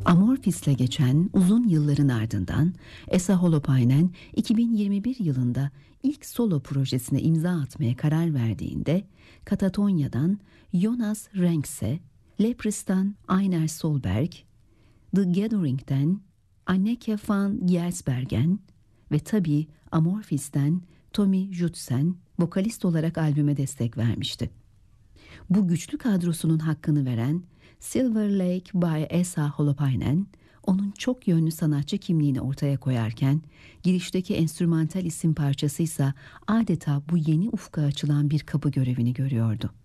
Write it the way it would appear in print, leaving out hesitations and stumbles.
Amorphis'le geçen uzun yılların ardından Esa Holopainen 2021 yılında ilk solo projesine imza atmaya karar verdiğinde Katatonya'dan Jonas Renkse, Lepris'ten Einar Solberg, The Gathering'den Anneke van Giersbergen ve tabii Amorphis'ten Tommy Jutsen vokalist olarak albüme destek vermişti. Bu güçlü kadrosunun hakkını veren Silver Lake by Esa Holopainen, onun çok yönlü sanatçı kimliğini ortaya koyarken, girişteki enstrümantal isim parçasıysa adeta bu yeni ufka açılan bir kapı görevini görüyordu.